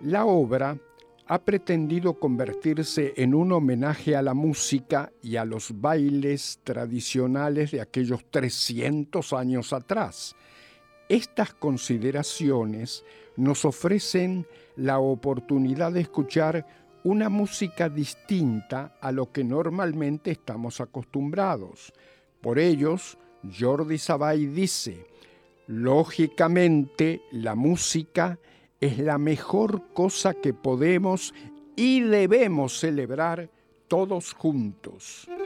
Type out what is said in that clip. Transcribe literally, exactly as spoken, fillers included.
La obra ha pretendido convertirse en un homenaje a la música y a los bailes tradicionales de aquellos trescientos años atrás. Estas consideraciones nos ofrecen la oportunidad de escuchar una música distinta a lo que normalmente estamos acostumbrados. Por ellos, Jordi Savall dice: lógicamente, la música es la mejor cosa que podemos y debemos celebrar todos juntos.